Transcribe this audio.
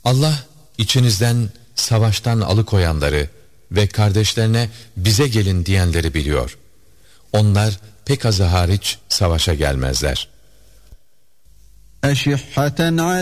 Allah içinizden savaştan alıkoyanları ve kardeşlerine bize gelin diyenleri biliyor. Onlar pek azı hariç savaşa gelmezler.